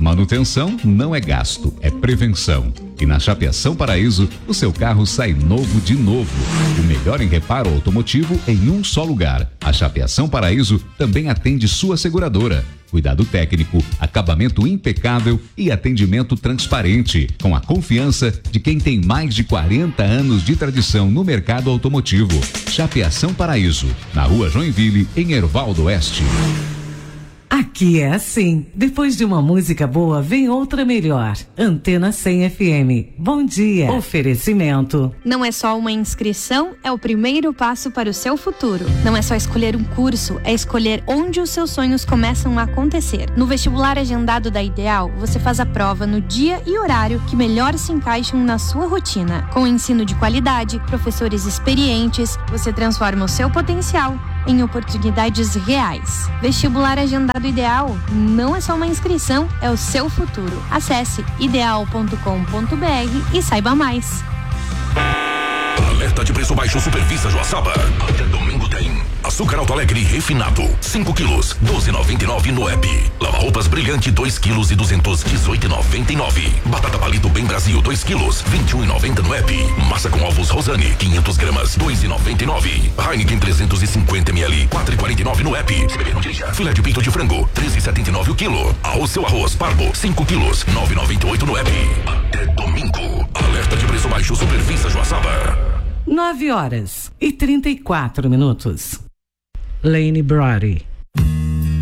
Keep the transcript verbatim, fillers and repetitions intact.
Manutenção não é gasto, é prevenção. E na Chapeação Paraíso, o seu carro sai novo de novo. O melhor em reparo automotivo em um só lugar. A Chapeação Paraíso também atende sua seguradora. Cuidado técnico, acabamento impecável e atendimento transparente, com a confiança de quem tem mais de quarenta anos de tradição no mercado automotivo. Chapeação Paraíso, na Rua Joinville, em Herval do Oeste. Aqui é assim. Depois de uma música boa, vem outra melhor. Antena cem F M. Bom dia. Oferecimento. Não é só uma inscrição, é o primeiro passo para o seu futuro. Não é só escolher um curso, é escolher onde os seus sonhos começam a acontecer. No vestibular agendado da Ideal, você faz a prova no dia e horário que melhor se encaixam na sua rotina. Com ensino de qualidade, professores experientes, você transforma o seu potencial em oportunidades reais. Vestibular agendado Ideal não é só uma inscrição, é o seu futuro. Acesse ideal ponto com ponto b r e saiba mais. Alerta de preço baixo Supervisa Joaçaba. Até domingo tem açúcar Alto Alegre refinado, cinco quilos, doze e noventa e nove no app. Lava-roupas Brilhante, dois quilos e duzentos, dezoito e noventa e nove. Batata Palito Bem Brasil, dois quilos, vinte e um e noventa no app. Massa com ovos Rosane, quinhentas gramas, dois e noventa e nove. Heineken trezentos e cinquenta mililitros, quatro e quarenta e nove no app. Se beber não dirija. Filé de peito de frango, treze e setenta e nove o quilo. Arroz Seu Arroz Parbo, cinco quilos, nove e noventa e oito no app. Até domingo. Alerta de preço baixo Supervisa Joaçaba. Nove horas e trinta e quatro minutos. Lane Brody.